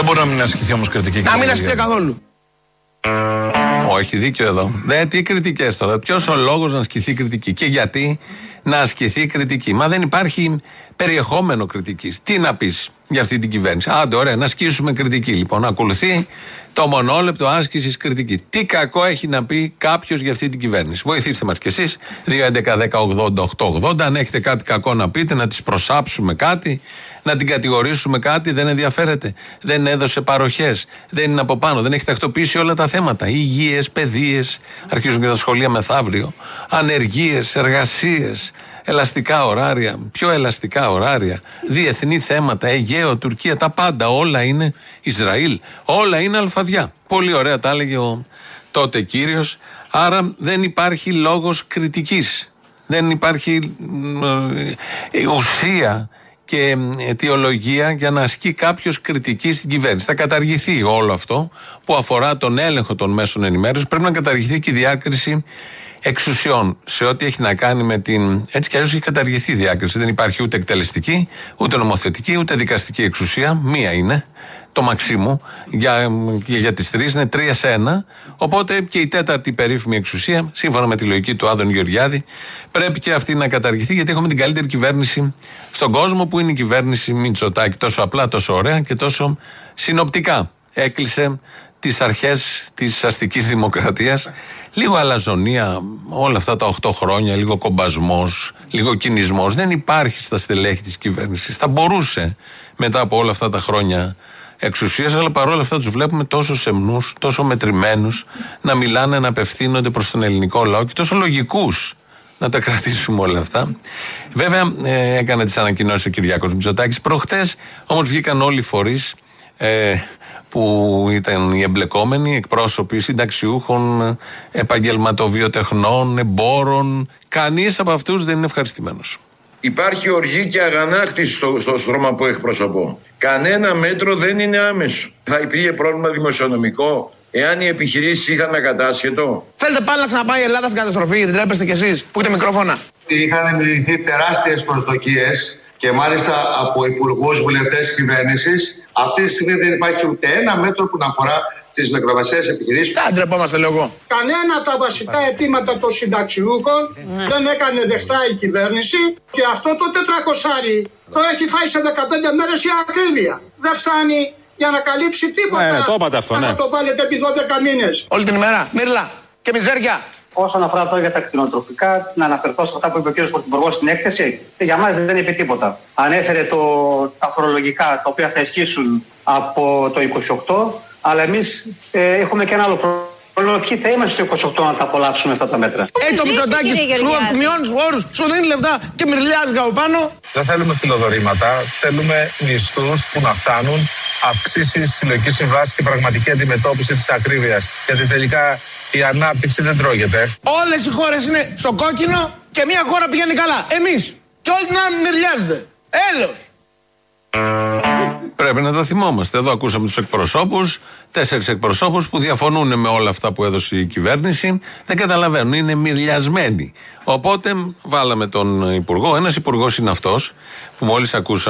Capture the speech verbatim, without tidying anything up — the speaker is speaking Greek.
Δεν μπορεί να μην ασκηθεί όμως κριτική. Να μην ασκηθεί καθόλου. Όχι, δίκιο εδώ. Δεν, τι κριτικές τώρα. Ποιος ο λόγος να ασκηθεί κριτική και γιατί να ασκηθεί κριτική? Μα δεν υπάρχει περιεχόμενο κριτικής. Τι να πεις για αυτή την κυβέρνηση? Άντε, ωραία, να ασκήσουμε κριτική. Λοιπόν, ακολουθεί το μονόλεπτο άσκησης κριτικής. Τι κακό έχει να πει κάποιος για αυτή την κυβέρνηση? Βοηθήστε μας κι εσείς. δύο έντεκα δέκα ογδόντα οκτώ ογδόντα. Αν έχετε κάτι κακό να πείτε, να τις προσάψουμε κάτι, να την κατηγορήσουμε κάτι, δεν ενδιαφέρεται. Δεν έδωσε παροχές. Δεν είναι από πάνω. Δεν έχει τακτοποιήσει όλα τα θέματα. Υγείες, παιδείες. Αρχίζουν και τα σχολεία μεθαύριο. Ανεργίες, εργασίες. Ελαστικά ωράρια, πιο ελαστικά ωράρια, διεθνή θέματα, Αιγαίο, Τουρκία, τα πάντα, όλα είναι Ισραήλ, όλα είναι αλφαδιά. Πολύ ωραία τα έλεγε ο τότε κύριος. Άρα δεν υπάρχει λόγος κριτικής, δεν υπάρχει ε, ουσία και αιτιολογία για να ασκεί κάποιος κριτική στην κυβέρνηση. Θα καταργηθεί όλο αυτό που αφορά τον έλεγχο των μέσων ενημέρωσης. Πρέπει να καταργηθεί και η διάκριση εξουσιών σε ό,τι έχει να κάνει με την. Έτσι κι αλλιώς έχει καταργηθεί η διάκριση. Δεν υπάρχει ούτε εκτελεστική, ούτε νομοθετική, ούτε δικαστική εξουσία. Μία είναι. Το μαξίμου για, για, για τις τρεις είναι τρία σε ένα. Οπότε και η τέταρτη περίφημη εξουσία, σύμφωνα με τη λογική του Άδων Γεωργιάδη, πρέπει και αυτή να καταργηθεί, γιατί έχουμε την καλύτερη κυβέρνηση στον κόσμο, που είναι η κυβέρνηση Μητσοτάκη. Τόσο απλά, τόσο ωραία και τόσο συνοπτικά. Έκλεισε τις αρχές της αστικής δημοκρατίας. Λίγο αλαζονία όλα αυτά τα οχτώ χρόνια, λίγο κομπασμός, λίγο κινησμός. Δεν υπάρχει στα στελέχη της κυβέρνησης. Θα μπορούσε μετά από όλα αυτά τα χρόνια εξουσίας, αλλά παρόλα αυτά τους βλέπουμε τόσο σεμνούς, τόσο μετρημένους, να μιλάνε, να απευθύνονται προς τον ελληνικό λαό και τόσο λογικούς. Να τα κρατήσουμε όλα αυτά. Βέβαια, ε, έκανε τις ανακοινώσεις ο Κυριάκος Μητσοτάκης προχτές, όμως βγήκαν όλοι οι φορείς ε, που ήταν οι εμπλεκόμενοι, εκπρόσωποι συνταξιούχων, επαγγελματοβιοτεχνών, εμπόρων. Κανείς από αυτούς δεν είναι ευχαριστημένος. Υπάρχει οργή και αγανάκτηση στο, στο στρώμα που εκπροσωπώ. Κανένα μέτρο δεν είναι άμεσο. Θα υπήρχε πρόβλημα δημοσιονομικό εάν οι επιχειρήσεις είχαν ακατάσχετο? Θέλετε πάλι να ξαναπάει η Ελλάδα στην καταστροφή? Δεν τρέπεστε κι εσείς που έχετε μικρόφωνα? Είχαν δημιουργηθεί τεράστιες προσδοκίες και μάλιστα από υπουργούς, βουλευτές της κυβέρνησης. Αυτή τη στιγμή δεν υπάρχει ούτε ένα μέτρο που να αφορά τις μικρομεσαίες επιχειρήσεις. Δεν ντρεπόμαστε λίγο. Κανένα από τα βασικά αιτήματα των συνταξιούχων ναι. δεν έκανε δεχτά η κυβέρνηση, και αυτό το τετρακόσάρι το έχει φάει σε δεκαπέντε μέρες η ακρίβεια. Δεν φτάνει για να καλύψει τίποτα. Ναι, το είπατε αυτό, ναι. Θα το βάλετε επί δώδεκα μήνες. Όλη την ημέρα. Μύρλα και μιζέρια. Όσον αφορά τώρα για τα κτηνοτροφικά, να αναφερθώ σε αυτά που είπε ο κ. Πρωθυπουργός στην έκθεση. Για μας δεν είπε τίποτα. Ανέφερε το, τα φορολογικά, τα οποία θα ισχύσουν από το είκοσι οκτώ, αλλά εμείς ε, έχουμε και ένα άλλο πρόβλημα. Ποιοι θα είμαστε στο είκοσι οκτώ να τα απολαύσουμε αυτά τα μέτρα? Έτσι ο Μητσοτάκης σου μειώνει τους όρους, σου δίνει λεφτά και μυρλιάζει από πάνω. Δεν θέλουμε φιλοδορήματα, θέλουμε μισθούς που να φτάνουν, αυξήσεις συλλογικής συμβάσης και πραγματική αντιμετώπιση της ακρίβειας. Γιατί τελικά η ανάπτυξη δεν τρώγεται. Όλες οι χώρες είναι στο κόκκινο και μια χώρα πηγαίνει καλά. Εμείς. Και όλη την άλλη μυρλιάζεται. Έλεος. Πρέπει να το θυμόμαστε. Εδώ ακούσαμε τους εκπροσώπους, τέσσερις εκπροσώπους που διαφωνούν με όλα αυτά που έδωσε η κυβέρνηση. Δεν καταλαβαίνουν, είναι μυρλιασμένοι. Οπότε βάλαμε τον υπουργό. Ένας υπουργός είναι αυτός που μόλις ακούσαμε.